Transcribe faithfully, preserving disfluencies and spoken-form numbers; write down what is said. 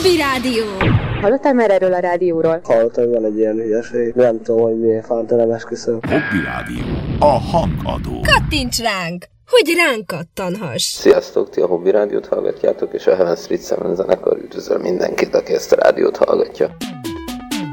Hobby Rádió. Hallottál már erről a rádióról? Hallottam, van egy ilyen hülyeség. Nem tudom, hogy miért fánt, nem esküszöm. Hobby Rádió. A hangadó. Kattints ránk, hogy ránk kattanhass. Sziasztok, ti a Hobby Rádiót hallgatjátok, és a Heaven Street Seven zenekar üdvözöl mindenkit, aki ezt a rádiót hallgatja.